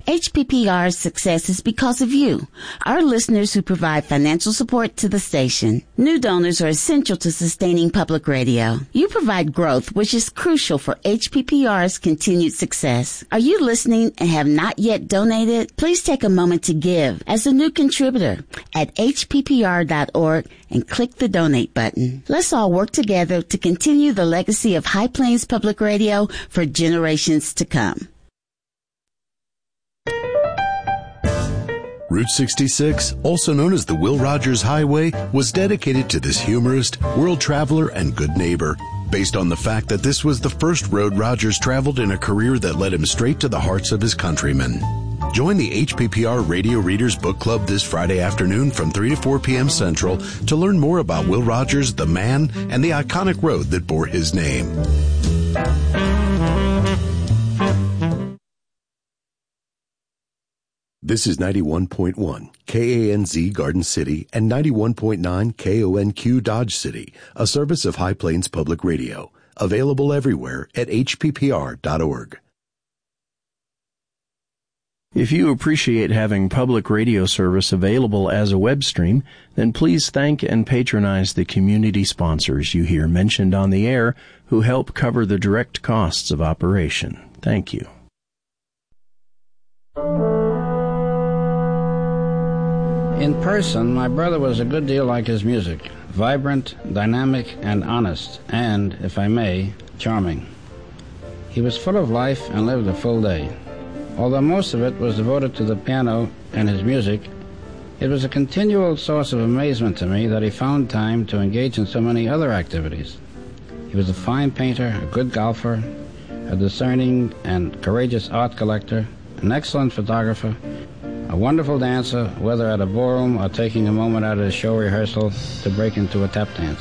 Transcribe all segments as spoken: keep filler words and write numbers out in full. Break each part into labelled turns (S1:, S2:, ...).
S1: H P P R's success is because of you, our listeners who provide financial support to the station. New donors are essential to sustaining public radio. You provide growth, which is crucial for H P P R's continued success. Are you listening and have not yet donated? Please take a moment to give as a new contributor at H P P R dot org and click the donate button. Let's all work together to continue the legacy of High Plains Public Radio for generations to come.
S2: Route sixty-six, also known as the Will Rogers Highway, was dedicated to this humorist, world traveler, and good neighbor, based on the fact that this was the first road Rogers traveled in a career that led him straight to the hearts of his countrymen. Join the H P P R Radio Readers Book Club this Friday afternoon from three to four p.m. Central to learn more about Will Rogers, the man, and the iconic road that bore his name. This is ninety-one point one K A N Z Garden City and ninety-one point nine K O N Q Dodge City, a service of High Plains Public Radio, available everywhere at H P P R dot org.
S3: If you appreciate having public radio service available as a web stream, then please thank and patronize the community sponsors you hear mentioned on the air who help cover the direct costs of operation. Thank you.
S4: In person, my brother was a good deal like his music, vibrant, dynamic, and honest, and, if I may, charming. He was full of life and lived a full day. Although most of it was devoted to the piano and his music, it was a continual source of amazement to me that he found time to engage in so many other activities. He was a fine painter, a good golfer, a discerning and courageous art collector, an excellent photographer, a wonderful dancer, whether at a ballroom or taking a moment out of his show rehearsal to break into a tap dance.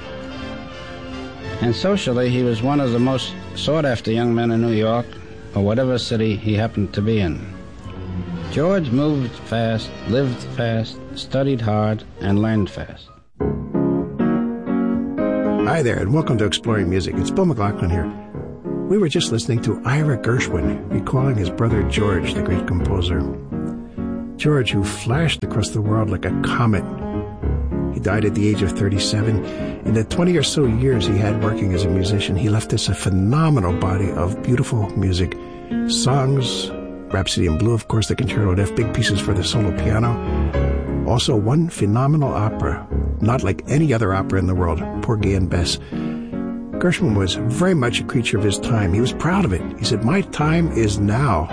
S4: And socially, he was one of the most sought-after young men in New York, or whatever city he happened to be in. George moved fast, lived fast, studied hard, and learned fast.
S5: Hi there, and welcome to Exploring Music. It's Bill McLaughlin here. We were just listening to Ira Gershwin, recalling his brother George, the great composer. George, who flashed across the world like a comet. He died at the age of thirty-seven. In the twenty or so years he had working as a musician, he left us a phenomenal body of beautiful music. Songs, Rhapsody in Blue, of course, the Concerto in F, big pieces for the solo piano. Also one phenomenal opera, not like any other opera in the world, Porgy and Bess. Gershwin was very much a creature of his time. He was proud of it. He said, "My time is now."